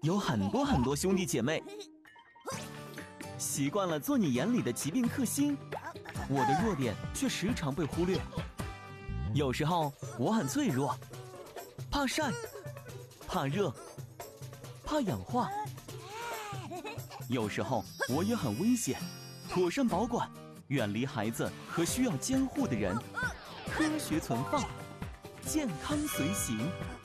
有很多兄弟姐妹，习惯了做你眼里的疾病克星，我的弱点却时常被忽略。有时候我很脆弱，怕晒，怕热，怕氧化。有时候我也很危险，妥善保管，远离孩子和需要监护的人，科学存放，健康随行。